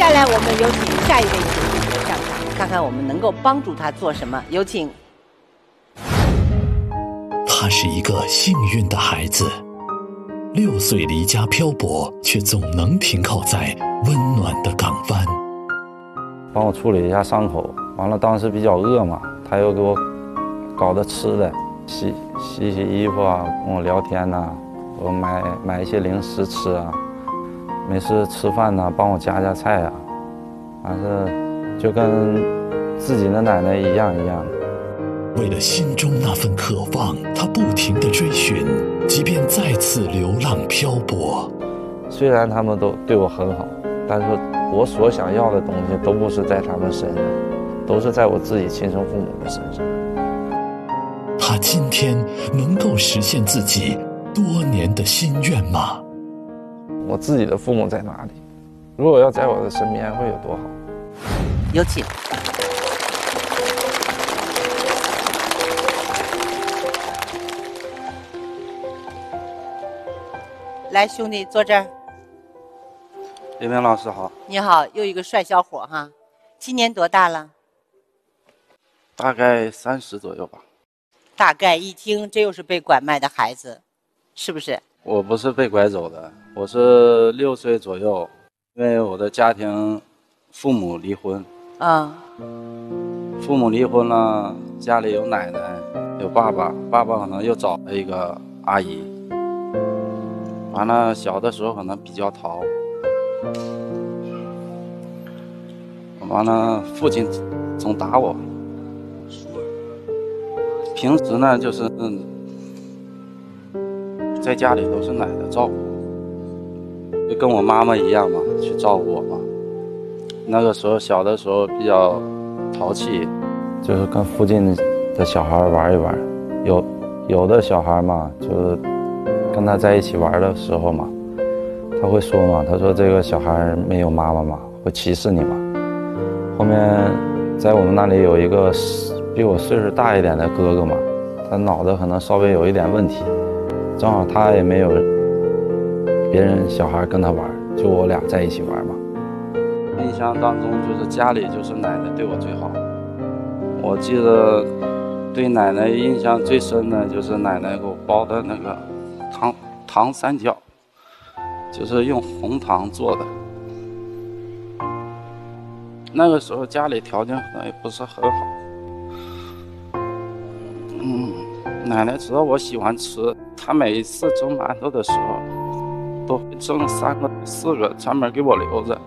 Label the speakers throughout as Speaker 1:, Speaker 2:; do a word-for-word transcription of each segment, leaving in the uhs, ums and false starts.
Speaker 1: 下来我们有请下一位球迷上场，看看我们能够帮助他做什么。有请。
Speaker 2: 他是一个幸运的孩子，六岁离家漂泊，却总能停靠在温暖的港湾。
Speaker 3: 帮我处理一下伤口，完了当时比较饿嘛，他又给我搞的吃的，洗洗洗衣服啊，跟我聊天呐、啊，我买买一些零食吃啊，没事吃饭呐、啊，帮我夹夹菜啊，反正就跟自己的奶奶一样一样的。
Speaker 2: 为了心中那份渴望，他不停地追寻，即便再次流浪漂泊。
Speaker 3: 虽然他们都对我很好，但是我所想要的东西都不是在他们身上，都是在我自己亲生父母的身上。
Speaker 2: 他今天能够实现自己多年的心愿吗？
Speaker 3: 我自己的父母在哪里？如果要在我的身边，会有多好？
Speaker 1: 有请。来，兄弟，坐这儿。
Speaker 4: 林明老师好。
Speaker 1: 你好，又一个帅小伙哈，今年多大了？
Speaker 4: 大概三十左右吧。
Speaker 1: 大概一听，这又是被拐卖的孩子，是不是？
Speaker 4: 我不是被拐走的，我是六岁左右，因为我的家庭父母离婚。
Speaker 1: 嗯。
Speaker 4: 父母离婚了，家里有奶奶，有爸爸，爸爸可能又找了一个阿姨。完了，小的时候可能比较淘，完了，父亲总打我。平时呢，就是嗯，在家里都是奶奶照顾，就跟我妈妈一样嘛，去照顾我嘛。那个时候小的时候比较淘气，
Speaker 3: 就是跟附近的小孩玩一玩，有有的小孩嘛，就是跟他在一起玩的时候嘛，他会说嘛，他说这个小孩没有妈妈嘛，会歧视你嘛。后面在我们那里有一个比我岁数大一点的哥哥嘛，他脑子可能稍微有一点问题，正好他也没有别人小孩跟他玩，就我俩在一起玩嘛。
Speaker 4: 印象当中就是家里就是奶奶对我最好，我记得对奶奶印象最深的就是奶奶给我包的那个糖糖三角，就是用红糖做的。那个时候家里条件可能也不是很好，嗯，奶奶知道我喜欢吃，她每一次蒸馒头的时候都会蒸三个四个专门给我留着。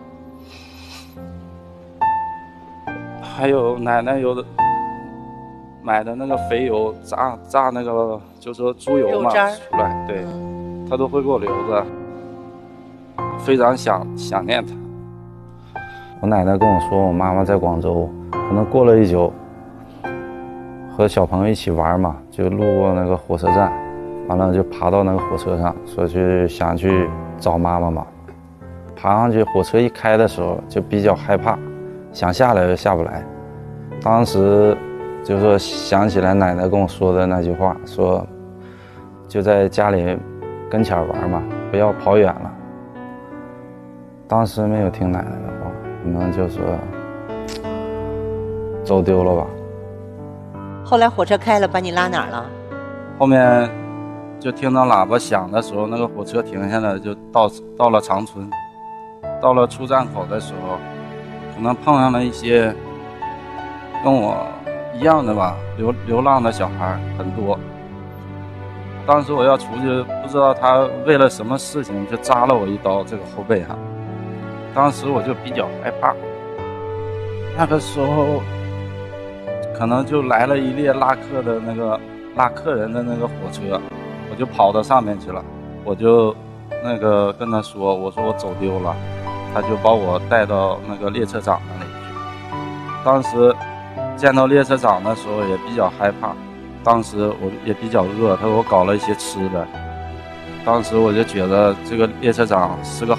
Speaker 4: 还有奶奶有的买的那个肥油炸炸那个就是说猪油嘛出来，对，她都会给我留着，非常想想念她。
Speaker 3: 我奶奶跟我说，我妈妈在广州，可能过了一宿，和小朋友一起玩嘛，就路过那个火车站，完了就爬到那个火车上，说去想去找妈妈嘛。爬上去，火车一开的时候就比较害怕，想下来又下不来。当时就说想起来奶奶跟我说的那句话，说就在家里跟前玩嘛，不要跑远了。当时没有听奶奶的话，可能就说走丢了吧。
Speaker 1: 后来火车开了，把你拉哪儿了？
Speaker 4: 后面就听到喇叭响的时候，那个火车停下来，就到到了长春。到了出站口的时候，可能碰上了一些跟我一样的吧，流流浪的小孩很多。当时我要出去，不知道他为了什么事情就扎了我一刀，这个后背上。当时我就比较害怕。那个时候，可能就来了一列拉客的那个拉客人的那个火车，我就跑到上面去了。我就那个跟他说，我说我走丢了，他就把我带到那个列车长那里去。当时见到列车长的时候也比较害怕，当时我也比较饿，他给我搞了一些吃的。当时我就觉得这个列车长是个